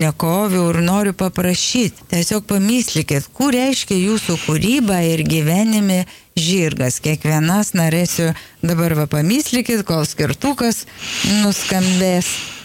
pašnekovių ir noriu paprašyti. Tiesiog pamyslikit, kur reiškia jūsų kūryba ir gyvenime žirgas. Kiekvienas norėsiu dabar pamyslikit, kol skirtukas nuskambės.